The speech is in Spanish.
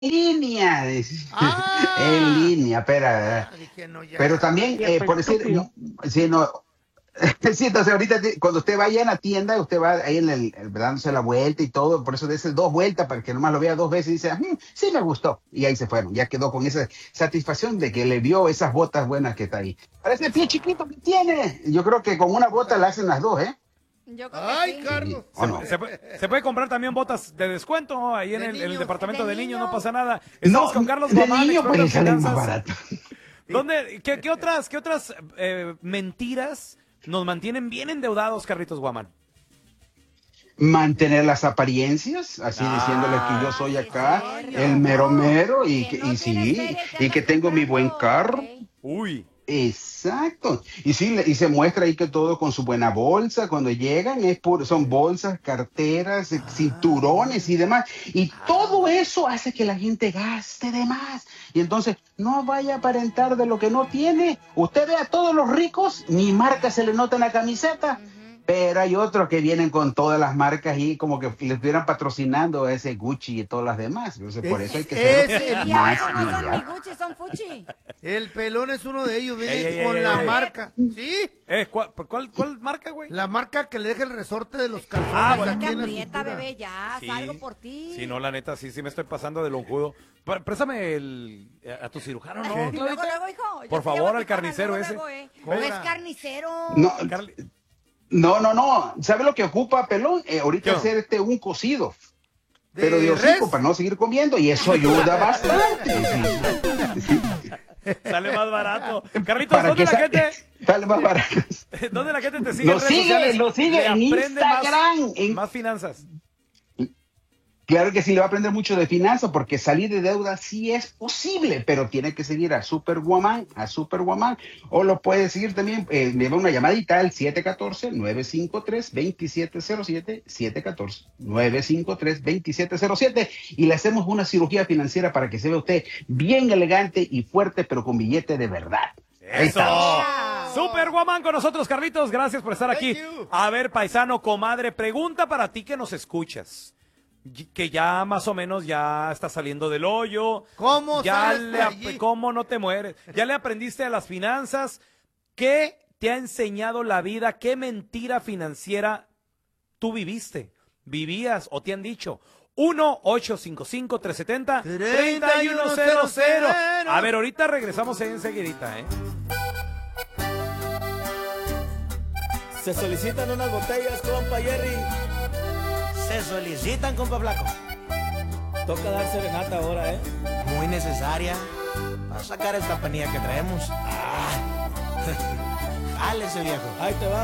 línea, dice. En Ah, línea, espera. dije, no, Pero ya. también, Viejo por decir, estúpido. si no, sí, entonces ahorita cuando usted vaya en la tienda, usted va ahí dándose la vuelta y todo, por eso dice dos vueltas para que nomás lo vea dos veces y dice, sí me gustó. Y ahí se fueron, ya quedó con esa satisfacción de que le vio esas botas buenas que está ahí. Para ese pie chiquito que tiene, yo creo que con una bota le hacen las dos, ¿eh? Yo creo Ay, que sí. Carlos. ¿O no? Se puede comprar también botas de descuento, ¿no? Ahí en De el niños. departamento de De niños, no niños. pasa nada. Estamos No, con Carlos de Guamán, niño experto pues en le salen más finanzas. barato. ¿Qué otras mentiras nos mantienen bien endeudados, Carlitos Guamán? Mantener las apariencias, así diciéndole que yo soy Ay, acá es cierto. el mero mero y Que que, no y tienes sí, feria te y que andas tengo mi buen comprando, carro. ¿ok? Uy. Exacto. Y sí, y se muestra ahí que todo con su buena bolsa, cuando llegan son bolsas, carteras, cinturones y demás. Y todo eso hace que la gente gaste de más. Y entonces no vaya a aparentar de lo que no tiene. Usted ve a todos los ricos, ni marca se le nota en la camiseta. Pero hay otros que vienen con todas las marcas y como que les estuvieran patrocinando a ese Gucci y todas las demás. Entonces, por eso hay que ser Y más ahora no son ni ideal. Gucci, son Fuchi. El pelón es uno de ellos, viene Ey, con ey, la ey. marca. ¿Sí? ¿Cuál marca, güey? La marca que le deja el resorte de los calzones bueno. aquí Te en la aprieta, cintura. bebé, ya, Sí. salgo por ti. Sí, no, la neta, sí me estoy pasando de lonjudo. Préstame a tu cirujano, ¿no, Luego, Claudita? luego, hijo. Yo Por te favor, llevo a al tu cama, carnicero luego, ese. luego, No Cobra. es carnicero. No, Carli- no. ¿Sabe lo que ocupa, pelón? Ahorita ¿Qué? hacer un cocido. ¿De Pero de res? hocico para no seguir comiendo y eso ayuda bastante. Sale más barato. Carlitos, Para ¿dónde que la gente? sale más barato. ¿Dónde la gente te sigue Lo en redes sigue, sociales? lo sigue Le en aprende Instagram, Más finanzas. Claro que sí, le va a aprender mucho de finanzas porque salir de deuda sí es posible, pero tiene que seguir a Superwoman, o lo puede seguir también, me da una llamadita al 714-953-2707, 714-953-2707, y le hacemos una cirugía financiera para que se vea usted bien elegante y fuerte, pero con billete de verdad. Ahí ¡Eso! estamos. Superwoman con nosotros, Carlitos. Gracias por estar aquí. you. A ver, paisano, comadre, pregunta para ti que nos escuchas. Que ya más o menos ya está saliendo del hoyo. ¿Cómo ya sales de allí? ¿Cómo no te mueres? Ya le aprendiste a las finanzas. ¿Qué te ha enseñado la vida? ¿Qué mentira financiera tú vivías o te han dicho? 1-855-370-3100. A ver, ahorita regresamos enseguidita, ¿eh? Se solicitan unas botellas, compa Jerry. Se solicitan, compa Flaco. Toca dar serenata ahora, ¿eh? Muy necesaria para sacar esta panilla que traemos. Dale ese viejo. Ahí te va.